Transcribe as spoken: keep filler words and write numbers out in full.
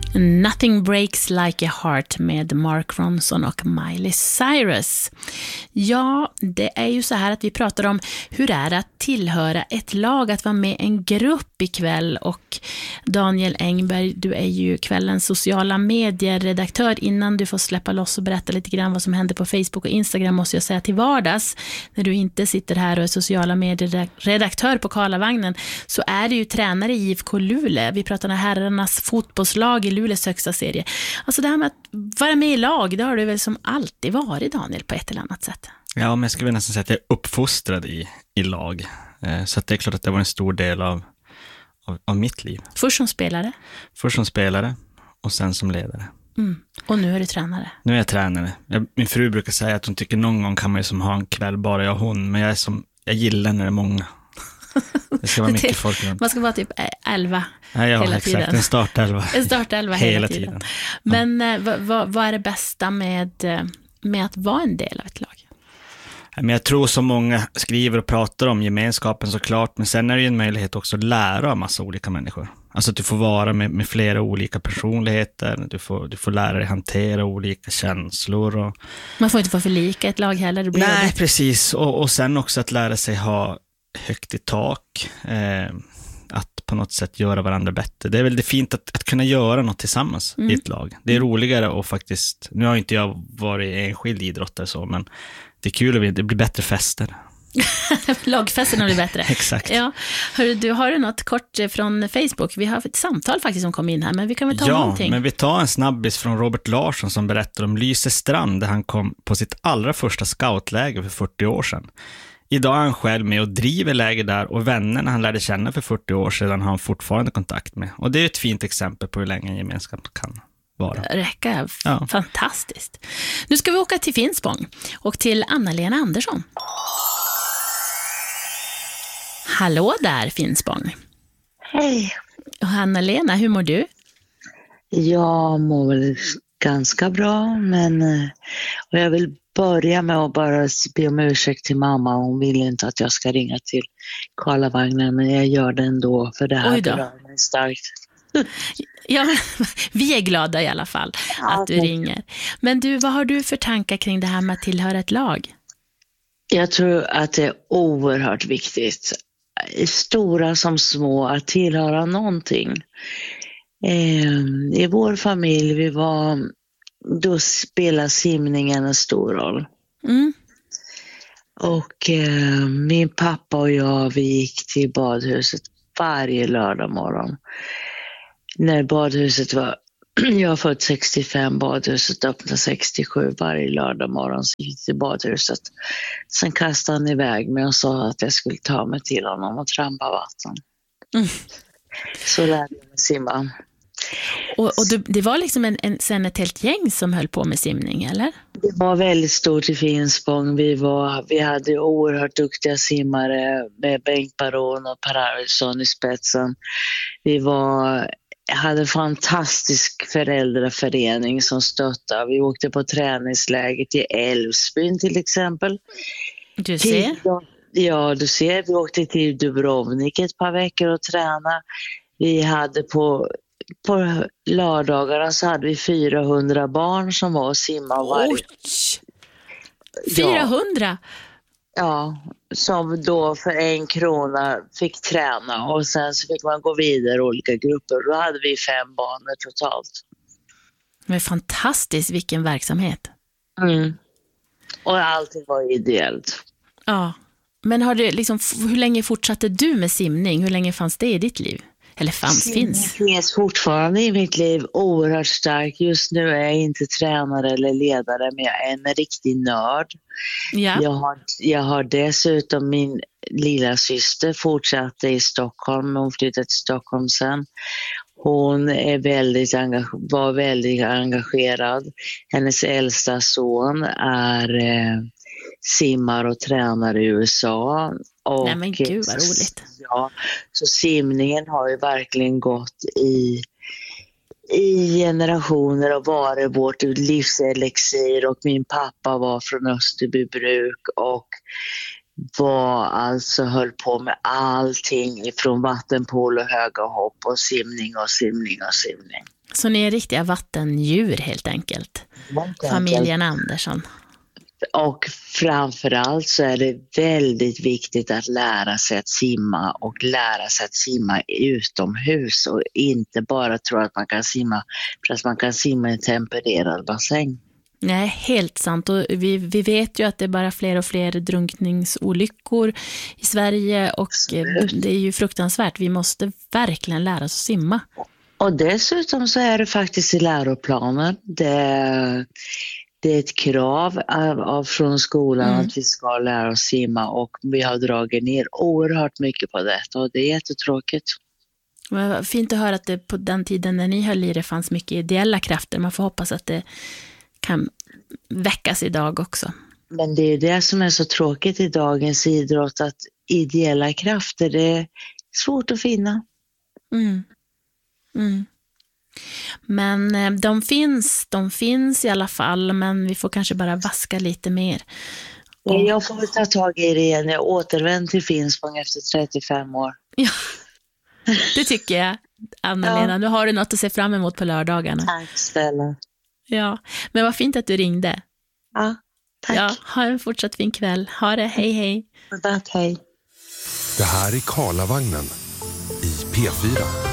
Nothing Breaks Like a Heart med Mark Ronson och Miley Cyrus. Ja, det är ju så här att vi pratar om hur det är att tillhöra ett lag, att vara med en grupp ikväll. Och Daniel Engberg, du är ju kvällens sociala medieredaktör. Innan du får släppa loss och berätta lite grann vad som händer på Facebook och Instagram, måste jag säga till vardags, när du inte sitter här och är sociala medieredaktör på Karlavagnen, så är du ju tränare i I F K Luleå. Vi pratar om herrarnas fotbollslag i Luleås högsta serie. Alltså det här med att vara med i lag, det har du väl som alltid varit, Daniel, på ett eller annat sätt. Ja, men jag skulle nästan säga att jag är uppfostrad i, i lag. Eh, så att det är klart att det var en stor del av, av, av mitt liv. Först som spelare? Först som spelare och sen som ledare. Mm. Och nu är du tränare? Nu är jag tränare. Jag, min fru brukar säga att hon tycker någon gång kan man ju som ha en kväll bara jag och hon. Men jag, är som, jag gillar när det är många. Det ska vara mycket folk runt. Man ska vara typ elva ja, ja, hela exakt. tiden. En startelva. En startelva hela, hela tiden. tiden. Men ja. eh, vad, vad, vad är det bästa med, med att vara en del av ett lag? Men jag tror så många skriver och pratar om gemenskapen såklart. Men sen är det ju en möjlighet också att lära av massa olika människor. Alltså att du får vara med, med flera olika personligheter. Du får, du får lära dig hantera olika känslor. Och... Man får inte vara för lika ett lag heller. Det blir Nej, jobbigt. precis. Och, och sen också att lära sig ha högt i tak. Eh, att på något sätt göra varandra bättre. Det är väl det fint att, att kunna göra något tillsammans mm. i ett lag. Det är roligare och faktiskt, nu har inte jag varit enskild idrottare så, men det är kul att det blir bättre fester. Lagfesterna blir bättre. Exakt. Ja. Hör du, har du något kort från Facebook? Vi har ett samtal faktiskt som kom in här, men vi kan väl ta ja, någonting. Ja, men vi tar en snabbis från Robert Larsson som berättar om Lysestrand där han kom på sitt allra första scoutläger för fyrtio år sedan. Idag är han själv med och driver läger där och vännerna han lärde känna för fyrtio år sedan har han fortfarande kontakt med. Och det är ett fint exempel på hur länge en gemenskap kan vara. Räcka, ja. Fantastiskt. Nu ska vi åka till Finspång och till Anna-Lena Andersson. Hallå där, Finspång. Hej. Och Anna-Lena, hur mår du? Jag mår väl ganska bra, men och jag vill börja med att bara be om ursäkt till mamma. Hon vill inte att jag ska ringa till Karlavagnen, men jag gör det ändå för det här berör mig starkt. Ja, vi är glada i alla fall ja, att du ringer. Men du, vad har du för tankar kring det här med att tillhöra ett lag? Jag tror att det är oerhört viktigt, stora som små, att tillhöra någonting. I vår familj, vi var, då spelar simningen en stor roll. Mm. Och eh, min pappa och jag, vi gick till badhuset varje lördag morgon. När badhuset var, jag har fått sextiofem, badhuset öppnade sextiosju, varje lördag morgon så gick till badhuset. Sen kastade han iväg mig och sa att jag skulle ta mig till honom och trampa vatten. Mm. Så lärde jag mig simma. Och, och du, det var liksom en, en, sen ett helt gäng som höll på med simning, eller? Det var väldigt stort i Finspång. Vi, var, vi hade oerhört duktiga simmare med Bengt Baron och Per Arvidsson i spetsen. Vi var, hade en fantastisk föräldraförening som stöttade. Vi åkte på träningsläger till Älvsbyn till exempel. Du ser? Ja, du ser. Vi åkte till Dubrovnik ett par veckor och tränade. Vi hade på... På lördagarna så hade vi fyrahundra barn som var och simmade varje... Oj! fyrahundra? Ja, ja, som då för en krona fick träna och sen så fick man gå vidare i olika grupper. Då hade vi fem banor totalt. Men fantastiskt, vilken verksamhet. Mm. Och allting var ideellt. Ja, men har du liksom, hur länge fortsatte du med simning? Hur länge fanns det i ditt liv? Eller fanns, finns? Det finns fortfarande i mitt liv oerhört starkt. Just nu är jag inte tränare eller ledare, men jag är en riktig nörd. Ja. Jag, har, jag har dessutom min lilla syster fortsatte i Stockholm. Hon flyttade till Stockholm sen. Hon är väldigt engage- var väldigt engagerad. Hennes äldsta son är eh, simmar och tränar i U S A. Och nej men gud vad roligt. Ja, så simningen har ju verkligen gått i, i generationer och varit vårt livselixir. Och min pappa var från Österbybruk och var alltså höll på med allting från vattenpolo, höga hopp och simning och simning och simning. Så ni är riktiga vattendjur helt enkelt. Vatten. Familjen Andersson. Och framförallt så är det väldigt viktigt att lära sig att simma och lära sig att simma utomhus och inte bara tro att man kan simma för att man kan simma i en tempererad bassäng. Nej, helt sant. Och vi, vi vet ju att det är bara fler och fler drunkningsolyckor i Sverige och Absolut. Det är ju fruktansvärt. Vi måste verkligen lära oss att simma. Och dessutom så är det faktiskt i läroplanen. Det, det är ett krav av, av från skolan mm. att vi ska lära oss simma och vi har dragit ner oerhört mycket på detta och det är jättetråkigt. Men fint att höra att det på den tiden när ni höll i det fanns mycket ideella krafter. Man får hoppas att det kan väckas idag också. Men det är det som är så tråkigt i dagens idrott, att ideella krafter det är svårt att finna. Mm. Mm. Men de finns, de finns i alla fall, men vi får kanske bara vaska lite mer. Och... Jag får ta tag i det igen. Jag återvänder till Finspång efter trettiofem år. Ja, det tycker jag, Anna-Lena. Ja. Nu har du något att se fram emot på lördagarna. Tack, Stella. Ja, men vad fint att du ringde. Ja, tack. Ja, ha en fortsatt fin kväll. Ha det, hej hej. Godnatt, hej. Det här är Karlavagnen i P fyra.